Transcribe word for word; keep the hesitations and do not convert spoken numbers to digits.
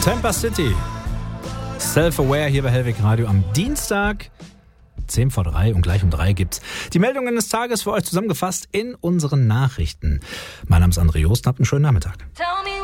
Tampa City. Self-Aware hier bei Hellweg Radio am Dienstag. zehn vor drei und gleich um drei gibt's die Meldungen des Tages für euch zusammengefasst in unseren Nachrichten. Mein Name ist André Joost, habt einen schönen Nachmittag.